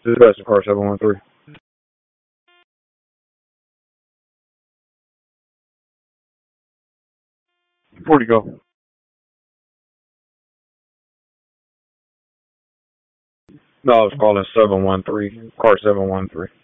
Dispatch to car 713. Where'd he go? No, I was calling 713. Car 713.